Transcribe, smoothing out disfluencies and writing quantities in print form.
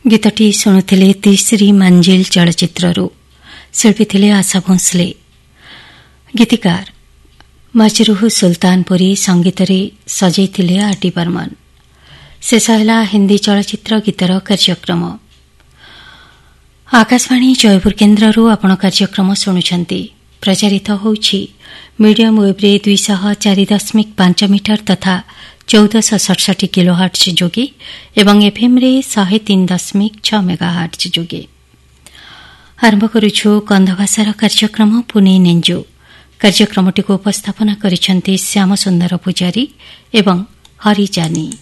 गीतटी शुणुथिले तीसरी मंजिल चलचित्ररू शिल्पी थिले आशा भोसले गीतिकार मजरूह सुल्तानपुरी संगीतरे सजैथिले आरटी बर्मन। शेष होला हिंदी चलचित्र गीतर कार्यक्रम। आकाशवाणी जयपुर केन्द्ररू आपण कार्यक्रम शुणुछंती। प्रचारित होउछि मीडियम वेव्रे 204.5 मीटर तथा 1467 किलोहर्ट्ज जोगे एवं एफएम रे 103.6 मेगाहर्ट्ज जोगे। आरंभ करुछु कंधभाषार कार्यक्रम पुणे नेंजो। कार्यक्रमटी को उपस्थापना करिसेंती श्याम सुंदर पुजारी एवं हरि जानी।